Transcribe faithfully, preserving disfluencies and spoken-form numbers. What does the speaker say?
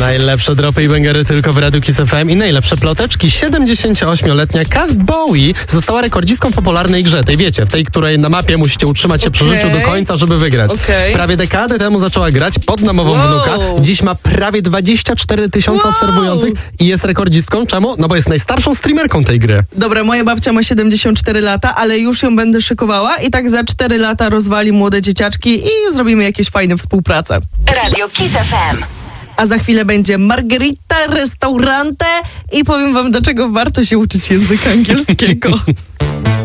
Najlepsze dropy i bęgery tylko w Radiu Kiss F M i najlepsze ploteczki. siedemdziesięcioośmioletnia Cass Bowie została rekordzistką w popularnej grze. Tej wiecie, w tej, której na mapie musicie utrzymać się okay. przy życiu do końca, żeby wygrać. Okay. Prawie dekadę temu zaczęła grać pod namową wow. wnuka. Dziś ma prawie dwadzieścia cztery tysiące wow. obserwujących i jest rekordzistką. Czemu? No bo jest najstarszą streamerką tej gry. Dobra, moja babcia ma siedemdziesiąt cztery lata, ale już ją będę szykowała i tak za cztery lata rozwali młode dzieciaczki i zrobimy jakieś fajne współprace. Radio Kiss F M. A za chwilę będzie Margherita Restaurante i powiem wam, dlaczego warto się uczyć języka angielskiego.